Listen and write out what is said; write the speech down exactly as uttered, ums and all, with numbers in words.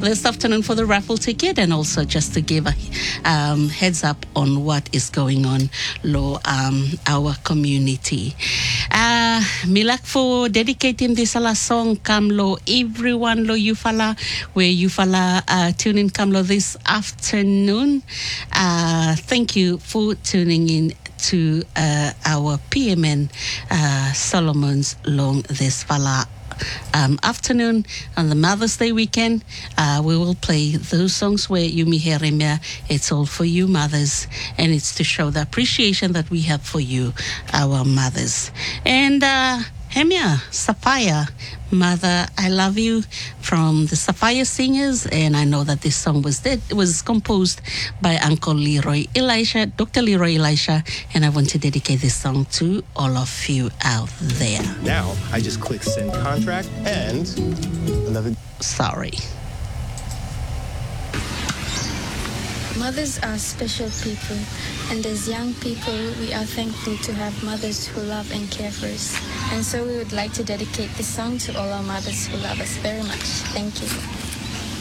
this afternoon for the raffle ticket, and also just to give a um, heads up on what is going on lo um, our community. Uh, milak for dedicating this ala song Kamlo everyone lo Yufala where Yufala uh, tuning Kamlo this afternoon. Uh, thank you for tuning in to uh, our P M N uh, Solomon's long this fala um, afternoon on the Mother's Day weekend. Uh, we will play those songs where Yumi Heremia, it's all for you mothers, and it's to show the appreciation that we have for you, our mothers. And uh, Hemia, Sapphire, Mother, I Love You, from the Sapphire Singers, and I know that this song was did, it was composed by Uncle Leroy Elisha, Doctor Leroy Elisha, and I want to dedicate this song to all of you out there. Now, I just click send contract and another... Sorry. Mothers are special people, and as young people, we are thankful to have mothers who love and care for us. And so we would like to dedicate this song to all our mothers who love us very much. Thank you.